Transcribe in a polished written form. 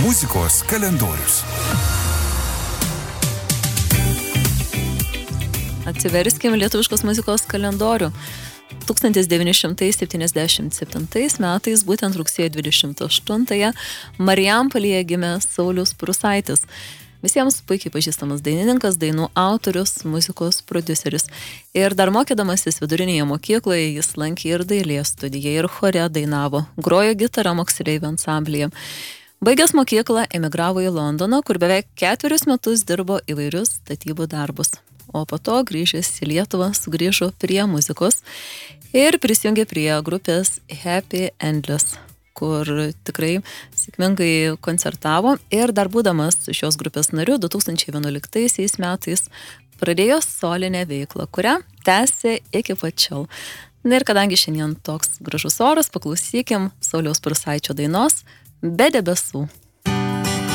Muzikos kalendorius. Atsiverskime lietuviškos muzikos kalendorių. 1977 metais, būtent rugsėjo 28-ąją, Marijampolėje gimė Saulius Prūsaitis. Visiems puikiai pažįstamas dainininkas, dainų autorius, muzikos prodiuseris. Ir dar mokydamasis vidurinėje mokykloje jis lankė ir dailės studiją, ir chore dainavo, grojo gitarą moksleivių ansamblyje. Baigęs mokyklą, emigravo į Londoną, kur beveik 4 metus dirbo įvairius statybų darbus. O po to grįžęs į Lietuvą sugrįžo prie muzikos ir prisijungė prie grupės Happy Endless, kur tikrai sėkmingai koncertavo ir dar būdamas šios grupės nariu 2011 metais pradėjo solinę veiklą, kurią tęsė iki pat šiol. Na ir kadangi šiandien toks gražus oras, paklausykim Sauliaus Prūsaičio dainos Be debesų.